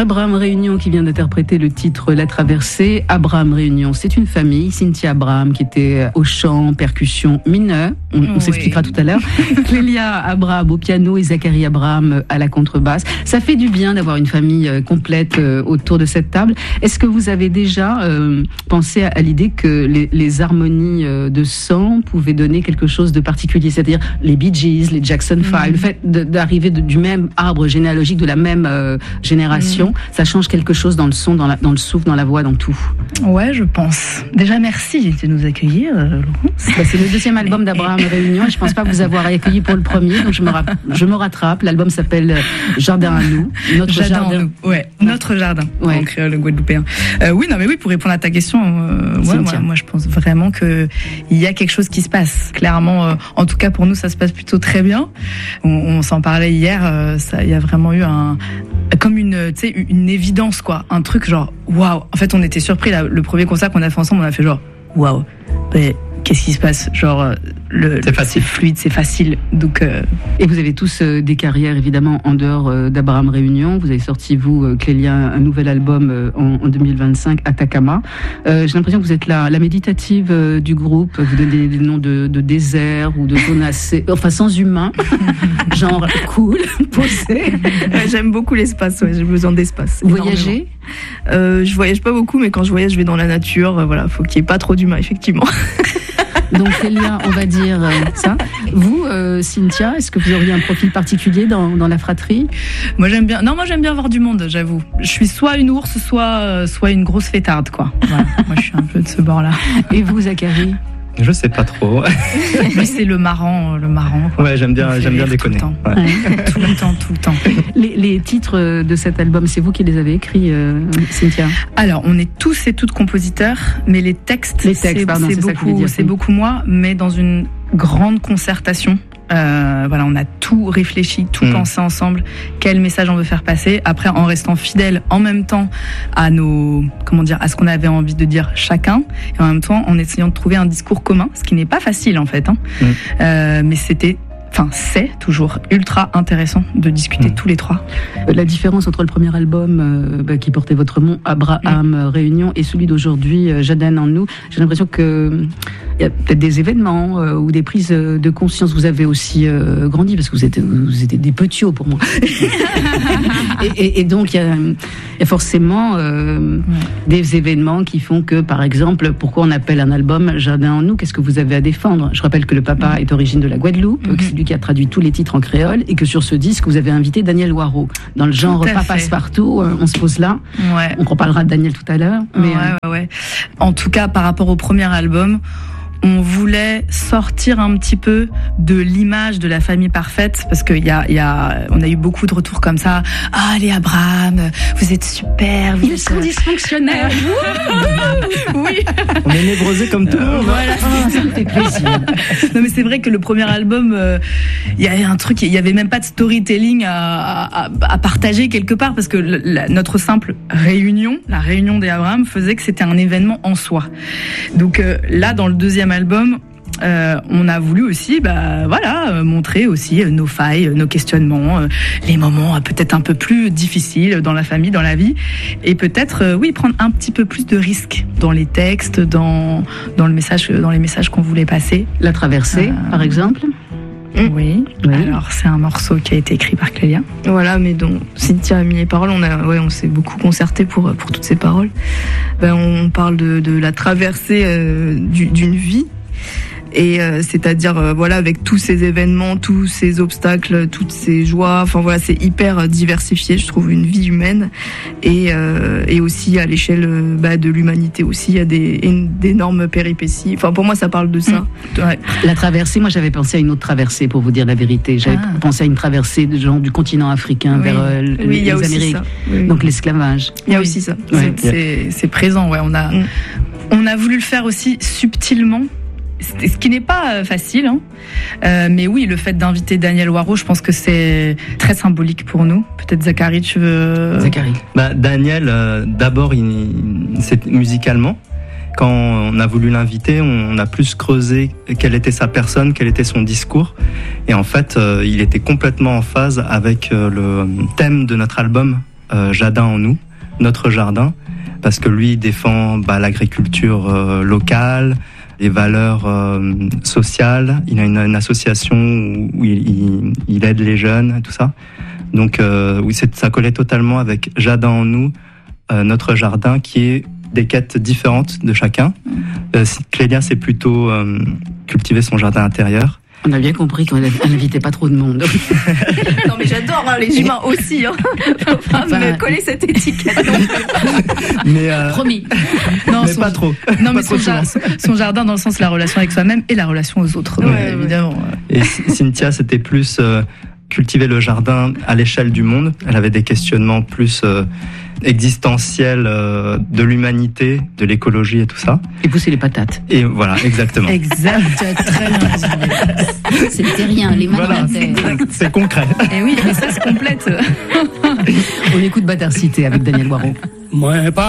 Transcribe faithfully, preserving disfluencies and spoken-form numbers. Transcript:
Abraham Réunion qui vient d'interpréter le titre La Traversée. Abraham Réunion, c'est une famille. Cynthia Abraham qui était au chant, percussion, mineur. On, on oui. s'expliquera tout à l'heure. Clélia Abraham au piano et Zachary Abraham à la contrebasse. Ça fait du bien d'avoir une famille complète autour de cette table. Est-ce que vous avez déjà euh, pensé à, à l'idée que les, les harmonies de sang pouvaient donner quelque chose de particulier? C'est-à-dire les Bee Gees, les Jackson Five, mmh. le fait de, d'arriver de, du même arbre généalogique, de la même euh, génération, mmh. ça change quelque chose dans le son, dans, la, dans le souffle, dans la voix, dans tout. Ouais, je pense. Déjà, merci de nous accueillir, Laurence. Bah, c'est le deuxième album d'Abraham Réunion et je pense pas vous avoir accueilli pour le premier, donc je me, ra- je me rattrape. L'album s'appelle Jardin à nous. Notre jardin. jardin. Ouais, notre jardin. Ouais. En créole guadeloupéen. Euh, oui, non, mais oui, pour répondre à ta question, euh, ouais, moi, moi, je pense vraiment que il y a quelque chose qui se passe. Clairement, euh, en tout cas pour nous, ça se passe plutôt très bien. On, on s'en parlait hier. Euh, ça, il y a vraiment eu un, comme une, tu sais, une évidence quoi, un truc genre waouh. En fait, on était surpris là, le premier concert qu'on a fait ensemble, on a fait genre waouh. Mais qu'est-ce qui se passe? Genre, le, c'est, c'est fluide, c'est facile. Donc, euh... Et vous avez tous euh, des carrières, évidemment, en dehors euh, d'Abraham Réunion. Vous avez sorti, vous, euh, Clélia, un nouvel album euh, en, en deux mille vingt-cinq, Atacama. Euh, j'ai l'impression que vous êtes la, la méditative euh, du groupe. Vous donnez des noms de, de désert ou de zones assez... Enfin, sans humain. Genre, cool, posé. J'aime beaucoup l'espace, ouais, j'ai besoin d'espace. Voyager euh, Je voyage pas beaucoup, mais quand je voyage, je vais dans la nature. Euh, voilà, faut qu'il y ait pas trop d'humains, effectivement. Donc Clélia, on va dire euh, ça. Vous, euh, Cynthia, est-ce que vous auriez un profil particulier dans, dans la fratrie? Moi j'aime bien. Non, moi j'aime bien voir du monde, j'avoue. Je suis soit une ours, soit euh, soit une grosse fêtarde, quoi. Voilà. Moi je suis un peu de ce bord-là. Et vous, Zachary? Je sais pas trop. Lui, c'est le marrant, le marrant. Quoi. Ouais, j'aime bien, j'aime bien déconner. Tout le temps, ouais. tout le temps, tout le temps. Les, les titres de cet album, c'est vous qui les avez écrits, euh, Cynthia? Alors, on est tous et toutes compositeurs, mais les textes, les textes, c'est, pardon, c'est, c'est, beaucoup, ça dire, c'est beaucoup moi, mais dans une grande concertation. Euh, voilà, on a tout réfléchi, tout mmh. pensé ensemble. Quel message on veut faire passer. Après, en restant fidèle en même temps à nos, comment dire, à ce qu'on avait envie de dire chacun, et en même temps en essayant de trouver un discours commun, ce qui n'est pas facile en fait. Hein. Mmh. Euh, mais c'était Enfin, c'est toujours ultra intéressant de discuter mmh. tous les trois. La différence entre le premier album euh, bah, qui portait votre nom, Abraham mmh. Réunion, et celui d'aujourd'hui, euh, Jardin en nous, j'ai l'impression que il y a peut-être des événements euh, ou des prises de conscience. Vous avez aussi euh, grandi parce que vous êtes vous êtes des petits pour moi. et, et, et donc il y a, y a forcément euh, mmh. des événements qui font que, par exemple, pourquoi on appelle un album Jardin en nous? Qu'est-ce que vous avez à défendre? Je rappelle que le papa mmh. est d'origine de la Guadeloupe, mmh. que c'est lui qui a traduit tous les titres en créole, et que sur ce disque vous avez invité Daniel Waro dans le genre pas passe-partout. On se pose là. Ouais. On reparlera de Daniel tout à l'heure. Mais ouais, ouais, ouais. En tout cas, par rapport au premier album, on voulait sortir un petit peu de l'image de la famille parfaite, parce qu'il y a, il y a, on a eu beaucoup de retours comme ça. Ah, les Abraham, vous êtes super. Vous Ils êtes... sont dysfonctionnels. Oui. On est névrosés comme tout le monde. Voilà, oh, ça me fait plaisir. Non, mais c'est vrai que le premier album, euh, il y avait un truc, il y avait même pas de storytelling à, à, à partager quelque part, parce que la, notre simple réunion, la réunion des Abraham, faisait que c'était un événement en soi. Donc euh, là, dans le deuxième album, euh, on a voulu aussi, bah voilà, montrer aussi nos failles, nos questionnements, euh, les moments euh, peut-être un peu plus difficiles dans la famille, dans la vie, et peut-être, euh, oui, prendre un petit peu plus de risques dans les textes, dans dans le message, dans les messages qu'on voulait passer. La traversée, euh... par exemple. Oui. oui. Alors c'est un morceau qui a été écrit par Clélia. Voilà, mais dont Cynthia a mis les paroles. On a, ouais, on s'est beaucoup concerté pour pour toutes ces paroles. Ben, on parle de de la traversée euh, du, d'une vie. Et euh, c'est-à-dire euh, voilà, avec tous ces événements, tous ces obstacles, toutes ces joies, enfin voilà, c'est hyper diversifié, je trouve, une vie humaine, et euh, et aussi à l'échelle euh, bah, de l'humanité aussi, il y a des d'énormes péripéties. Enfin pour moi ça parle de ça. Mmh. Ouais. La traversée, moi j'avais pensé à une autre traversée, pour vous dire la vérité. J'avais ah. pensé à une traversée de genre du continent africain oui. vers euh, oui, les, les Amériques, oui. donc l'esclavage. Il y a oui. aussi ça. Ouais. C'est, c'est c'est présent, ouais. On a mmh. on a voulu le faire aussi subtilement. Ce qui n'est pas facile, hein. euh, mais oui, le fait d'inviter Daniel Waro, je pense que c'est très symbolique pour nous. Peut-être Zachary, tu veux... Zachary. Bah, Daniel, euh, d'abord, il, c'est musicalement. Quand on a voulu l'inviter, on a plus creusé quelle était sa personne, quel était son discours. Et en fait, euh, il était complètement en phase avec euh, le thème de notre album, euh, Jardin en nous, notre jardin, parce que lui défend bah, l'agriculture euh, locale, les valeurs euh, sociales. Il a une, une association où il, il, il aide les jeunes, tout ça. Donc euh, oui, c'est, ça collait totalement avec Jardin en nous, euh, notre jardin, qui est des quêtes différentes de chacun. Euh, Clélia, c'est plutôt euh, cultiver son jardin intérieur. On a bien compris qu'on n'invitait pas trop de monde. Non mais j'adore hein, les humains aussi. Hein. Faut pas enfin, me coller cette étiquette. mais euh, promis. Non, mais son, pas trop. Non mais pas son, jar, son jardin dans le sens de la relation avec soi-même et la relation aux autres, ouais, ouais, évidemment. Et Cynthia, c'était plus euh, cultiver le jardin à l'échelle du monde. Elle avait des questionnements plus euh, existentiels euh, de l'humanité, de l'écologie et tout ça. Et pousser les patates. Et voilà, exactement. Exact, très bien. C'était rien, les mains voilà, dans la terre. C'est, c'est concret. Et oui, mais ça se complète. On écoute Bâtard Cité avec Daniel Boireau. Moi, pas